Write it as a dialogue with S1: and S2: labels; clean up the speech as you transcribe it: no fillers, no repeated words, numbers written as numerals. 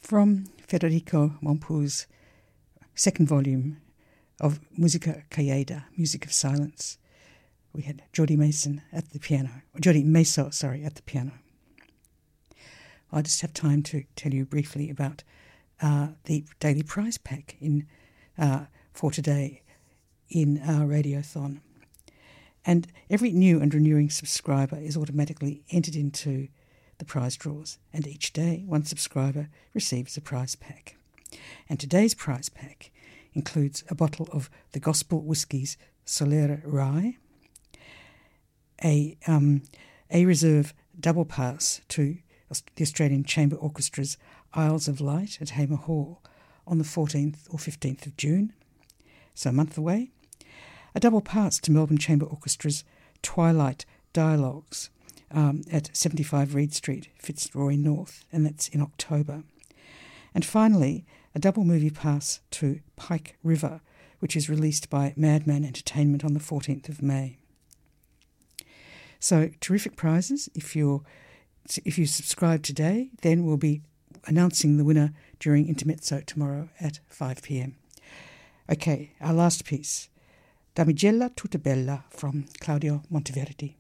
S1: from Federico Monpu's second volume of Musica Callada, Music of Silence. We had Jody Mason at the piano. Jody Meso, at the piano. I just have time to tell you briefly about the daily prize pack for today in our Radiothon. And every new and renewing subscriber is automatically entered into the prize draws, and each day one subscriber receives a prize pack. And today's prize pack includes a bottle of the Gospel Whiskies Solera Rye, a reserve double pass to the Australian Chamber Orchestra's Isles of Light at Hamer Hall on the 14th or 15th of June, so a month away, a double pass to Melbourne Chamber Orchestra's Twilight Dialogues at 75 Reed Street, Fitzroy North, and that's in October. And finally, a double movie pass to Pike River, which is released by Madman Entertainment on the 14th of May. So terrific prizes. If you subscribe today, then we'll be announcing the winner during Intermezzo tomorrow at 5 p.m. Okay, our last piece, Damigella Tutta Bella from Claudio Monteverdi.